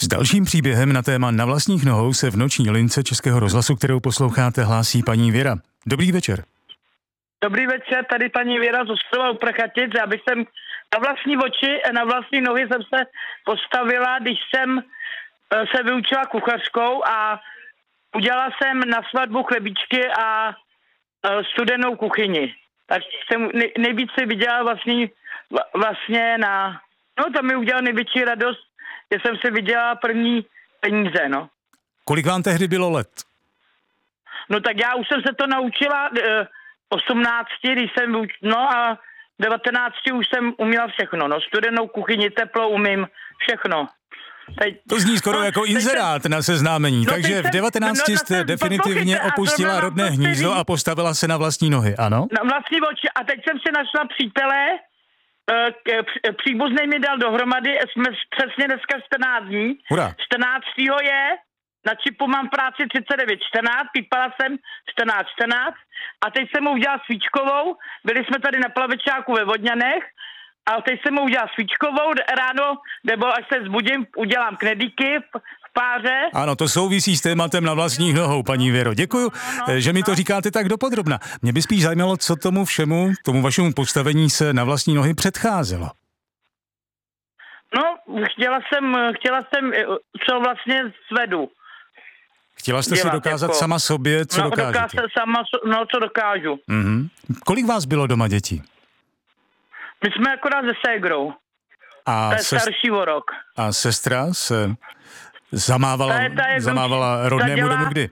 dalším příběhem na téma Na vlastních nohou se v noční lince Českého rozhlasu, kterou posloucháte, hlásí paní Věra. Dobrý večer. Dobrý večer, tady paní Věra z Ostrova u Prchatic. Já bych jsem na vlastní oči, na vlastní nohy jsem se postavila, když jsem se vyučila kuchařkou a udělala jsem na svatbu chlebíčky a studenou kuchyni. Tak jsem nejvíc si viděla vlastně to mi udělalo největší radost, že jsem si vydělala první peníze, no. Kolik vám tehdy bylo let? No tak já už jsem se to naučila 18, když jsem a 19 už jsem uměla všechno, no. Studenou kuchyni, teplo umím, všechno. To zní skoro jako inzerát na seznámení, takže v 19 jste definitivně opustila rodné hnízdo a postavila se na vlastní nohy, ano? Na vlastní oči a teď jsem si našla přítele, příbuznej mi dal dohromady, jsme přesně dneska 14 dní. Hurá. 14. je, na čipu mám práci 39-14, pípala jsem 14 a teď jsem mu udělala svíčkovou, byli jsme tady na plavečáku ve Vodňanech a teď jsem mu udělala svíčkovou, ráno, nebo až se zbudím, udělám knedlíky v páře. Ano, to souvisí s tématem Na vlastních nohou, paní Věro. Děkuju, že mi to říkáte tak dopodrobna. Mě by spíš zajímalo, co tomu vašemu postavení se na vlastní nohy předcházelo. No, chtěla jsem, co vlastně svedu. Chtěla jste si dokázat sama sobě, co dokážete? Co dokážu. Mm-hmm. Kolik vás bylo doma dětí? My jsme akorát se ségrou. To je starší o rok. A sestra se zamávala rodnému domu kdy?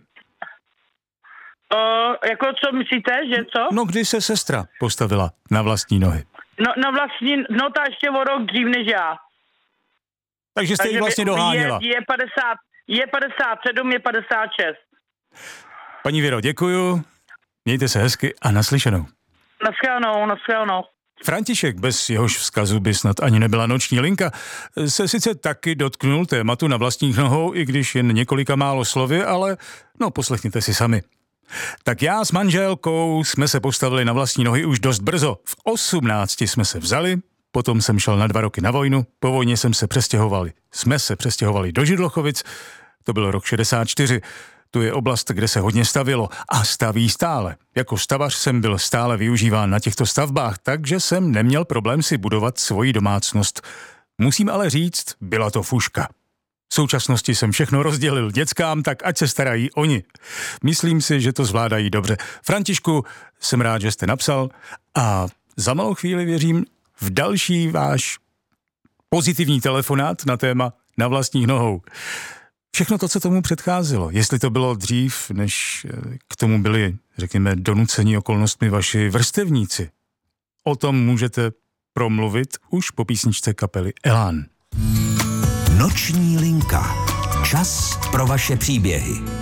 Jako co myslíte, že co? No, kdy se sestra postavila na vlastní nohy? Ta ještě o rok dřív než já. Takže jste ji vlastně doháněla. Je 57, je 56. Paní Věro, děkuju, mějte se hezky a naslyšenou. Naschledanou. František, bez jehož vzkazu by snad ani nebyla noční linka, se sice taky dotknul tématu Na vlastních nohou, i když jen několika málo slovy, ale poslechněte si sami. Tak já s manželkou jsme se postavili na vlastní nohy už dost brzo. V 18 jsme se vzali, potom jsem šel na 2 roky na vojnu, po vojně jsme se přestěhovali do Židlochovic, to byl rok 64. Tu je oblast, kde se hodně stavilo a staví stále. Jako stavař jsem byl stále využíván na těchto stavbách, takže jsem neměl problém si budovat svoji domácnost. Musím ale říct, byla to fuška. V současnosti jsem všechno rozdělil dětskám, tak ať se starají oni. Myslím si, že to zvládají dobře. Františku, jsem rád, že jste napsal a za malou chvíli věřím v další váš pozitivní telefonát na téma Na vlastních nohou. Všechno to, co tomu předcházelo, jestli to bylo dřív, než k tomu byli, řekněme, donucení okolnostmi vaši vrstevníci, o tom můžete promluvit už po písničce kapely Elán. Noční linka. Čas pro vaše příběhy.